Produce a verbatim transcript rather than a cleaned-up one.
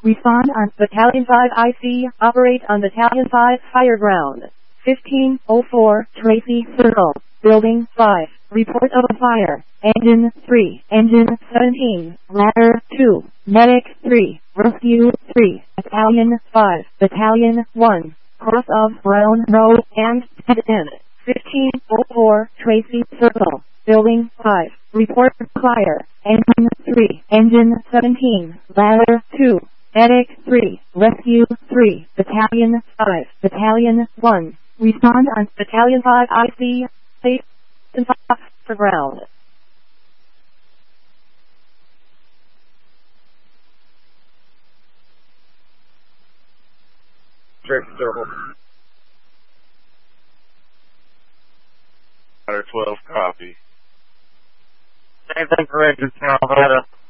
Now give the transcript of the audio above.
Respond on Battalion five I C. Operate on Battalion five Fire Ground. fifteen oh four Tracy Circle. Building five. Report of a fire. Engine three. Engine seventeen. Ladder two. Medic three. Rescue three. Battalion five. Battalion one. Cross of Brown Road and ten. fifteen oh four Tracy Circle. Building five. Report fire. Engine three. Engine seventeen. Ladder two. Medic three. Rescue three. Battalion five. Battalion one. Respond on Battalion five I C. Safe and five for ground. Tracy Circle. Ladder twelve, copy. Same thing for engine, Alveda.